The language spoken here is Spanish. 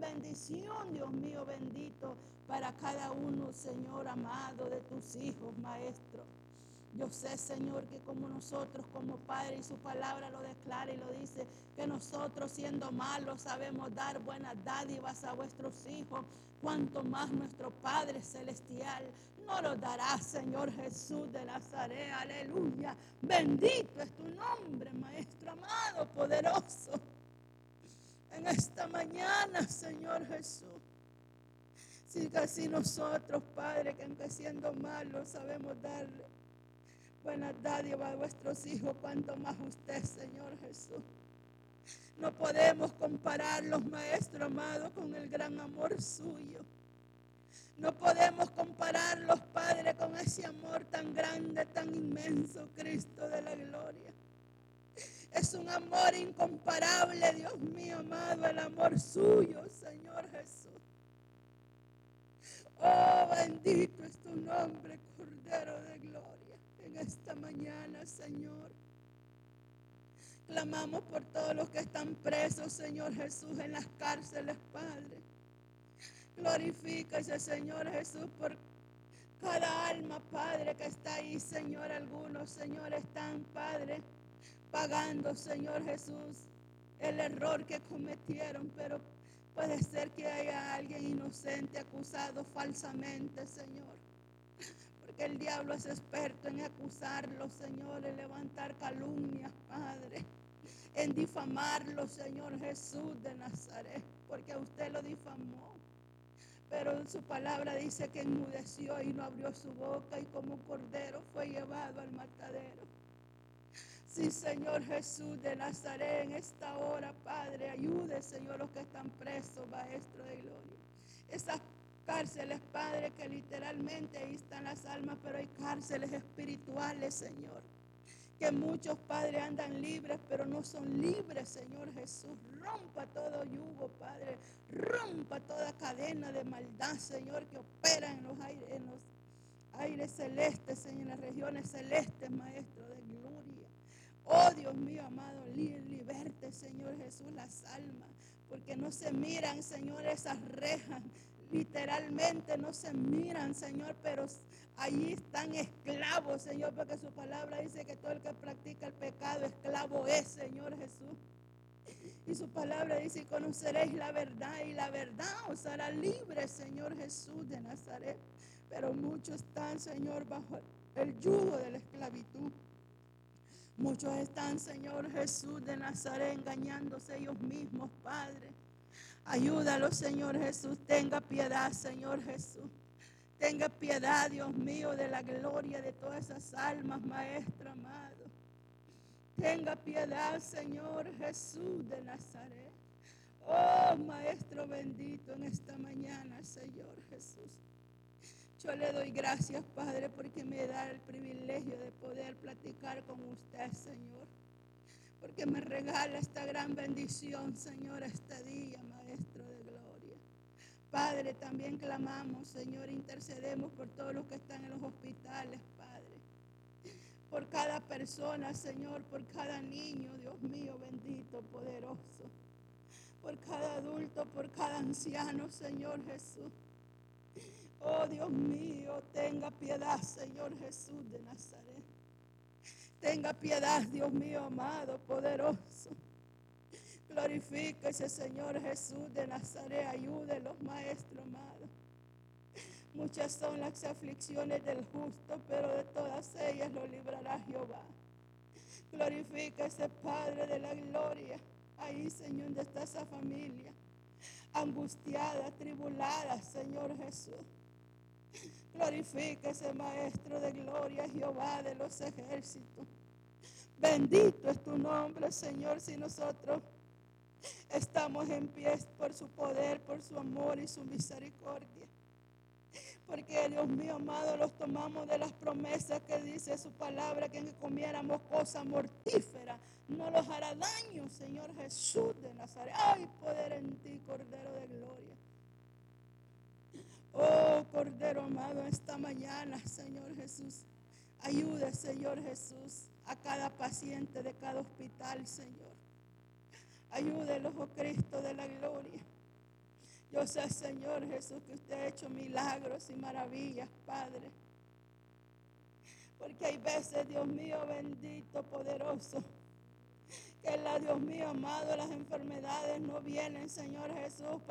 bendición, Dios mío bendito, para cada uno, Señor amado, de tus hijos, Maestro. Yo sé, Señor, que como nosotros, como Padre, y su palabra lo declara y lo dice, que nosotros siendo malos sabemos dar buenas dádivas a vuestros hijos, cuanto más nuestro Padre Celestial no lo dará, Señor Jesús de Nazaret. Aleluya. Bendito es tu nombre, Maestro amado, poderoso. En esta mañana, Señor Jesús. Si casi nosotros, Padre, que aunque siendo malos sabemos darle buenas dádivas a vuestros hijos, cuanto más usted, Señor Jesús. No podemos compararlos, Maestro amado, con el gran amor suyo. No podemos compararlos, Padre, con ese amor tan grande, tan inmenso, Cristo de la gloria. Es un amor incomparable, Dios mío amado, el amor suyo, Señor Jesús. Oh, bendito es tu nombre, Cordero de gloria. En esta mañana, Señor, clamamos por todos los que están presos, Señor Jesús, en las cárceles, Padre. Glorifícase, Señor Jesús, por cada alma, Padre, que está ahí, Señor. Algunos, Señor, están, Padre, pagando, Señor Jesús, el error que cometieron, pero puede ser que haya alguien inocente acusado falsamente, Señor. Porque el diablo es experto en acusarlo, Señor, en levantar calumnias, Padre, en difamarlo, Señor Jesús de Nazaret, porque a usted lo difamó. Pero su palabra dice que enmudeció y no abrió su boca, y como cordero fue llevado al matadero. Sí, Señor Jesús de Nazaret, en esta hora, Padre, ayude, Señor, los que están presos, Maestro de gloria. Esas cárceles, Padre, que literalmente ahí están las almas, pero hay cárceles espirituales, Señor. Que muchos, Padre, andan libres, pero no son libres, Señor Jesús. Rompa todo yugo, Padre. Rompa toda cadena de maldad, Señor, que opera en los aires celestes, en las regiones celestes, Maestro de gloria. Oh, Dios mío amado, liberte, Señor Jesús, las almas, porque no se miran, Señor, esas rejas. Literalmente no se miran, Señor, pero allí están esclavos, Señor, porque su palabra dice que todo el que practica el pecado, esclavo es, Señor Jesús. Y su palabra dice, conoceréis la verdad, y la verdad os hará libre, Señor Jesús de Nazaret. Pero muchos están, Señor, bajo el yugo de la esclavitud. Muchos están, Señor Jesús de Nazaret, engañándose ellos mismos, Padre. Ayúdalos, Señor Jesús. Tenga piedad, Señor Jesús. Tenga piedad, Dios mío, de la gloria de todas esas almas, Maestro amado. Tenga piedad, Señor Jesús de Nazaret. Oh, Maestro bendito, en esta mañana, Señor Jesús. Yo le doy gracias, Padre, porque me da el privilegio de poder platicar con usted, Señor. Porque me regala esta gran bendición, Señor, este día, Maestro de gloria. Padre, también clamamos, Señor, intercedemos por todos los que están en los hospitales, Padre. Por cada persona, Señor, por cada niño, Dios mío, bendito, poderoso. Por cada adulto, por cada anciano, Señor Jesús. Oh, Dios mío, tenga piedad, Señor Jesús de Nazaret. Tenga piedad, Dios mío amado, poderoso. Glorifíquese, Señor Jesús de Nazaret. Ayúdelos, Maestro amado. Muchas son las aflicciones del justo, pero de todas ellas lo librará Jehová. Glorifíquese, Padre de la gloria. Ahí, Señor, donde está esa familia angustiada, tribulada, Señor Jesús. Glorifíquese, Maestro de gloria, Jehová de los ejércitos. Bendito es tu nombre, Señor, si nosotros estamos en pie por su poder, por su amor y su misericordia. Porque, Dios mío amado, los tomamos de las promesas que dice su palabra, que en que comiéramos cosas mortíferas no los hará daño, Señor Jesús de Nazaret. Hay poder en ti, Cordero de gloria. Oh, Cordero amado, esta mañana, Señor Jesús, ayude, Señor Jesús, a cada paciente de cada hospital, Señor. Ayúdelos, oh Cristo de la gloria. Yo sé, Señor Jesús, que usted ha hecho milagros y maravillas, Padre. Porque hay veces, Dios mío, bendito, poderoso, que Dios mío, amado, las enfermedades no vienen, Señor Jesús,